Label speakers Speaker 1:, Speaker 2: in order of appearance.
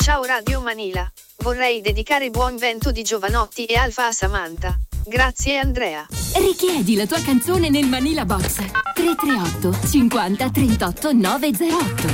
Speaker 1: Ciao Radio Manila. Vorrei dedicare Buon Vento di Giovanotti e Alfa a Samantha. Grazie Andrea.
Speaker 2: Richiedi la tua canzone nel Manila Box 338 50 38 908.